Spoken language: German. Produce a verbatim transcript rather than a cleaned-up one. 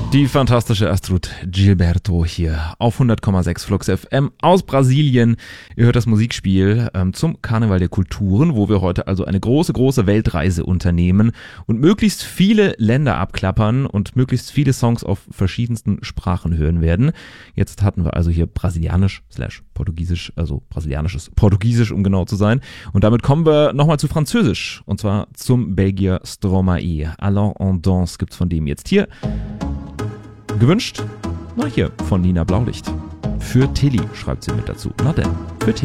Die fantastische Astrud Gilberto hier auf hundert Komma sechs Flux F M aus Brasilien. Ihr hört das Musikspiel ähm, zum Karneval der Kulturen, wo wir heute also eine große, große Weltreise unternehmen und möglichst viele Länder abklappern und möglichst viele Songs auf verschiedensten Sprachen hören werden. Jetzt hatten wir also hier Brasilianisch slash Portugiesisch, also brasilianisches Portugiesisch, um genau zu sein. Und damit kommen wir nochmal zu Französisch und zwar zum Belgier Stromae. Alors on danse gibt's von dem jetzt hier. Gewünscht? Na hier, von Nina Blaulicht. Für Tilly schreibt sie mit dazu. Na denn, für Tilly.